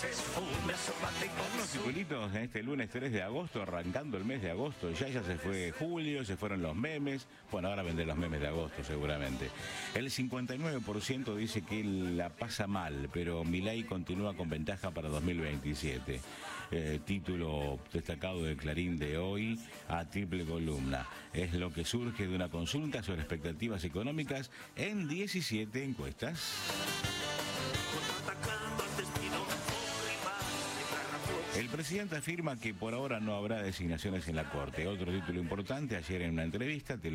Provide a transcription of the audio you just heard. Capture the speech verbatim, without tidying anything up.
Unos titulitos en este lunes tres de agosto, arrancando el mes de agosto. Ya ya se fue julio, se fueron los memes. Bueno, ahora vendrán los memes de agosto seguramente. El cincuenta y nueve por ciento dice que la pasa mal, pero Milei continúa con ventaja para dos mil veintisiete. Eh, título destacado de Clarín de hoy a triple columna. Es lo que surge de una consulta sobre expectativas económicas en diecisiete encuestas. El presidente afirma que por ahora no habrá designaciones en la Corte. Otro título importante, ayer en una entrevista